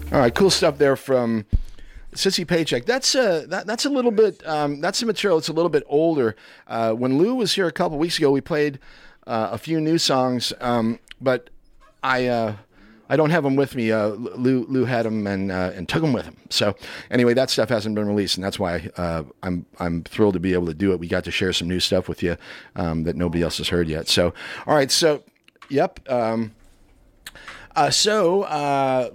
All right, cool stuff there from Sissy Paycheck. That's a little bit that's the material. It's a little bit older. When Lou was here a couple weeks ago, we played a few new songs, but I don't have them with me. Lou had them and took them with him. So anyway, that stuff hasn't been released, and that's why I'm thrilled to be able to do it. We got to share some new stuff with you that nobody else has heard yet. So all right, so yep.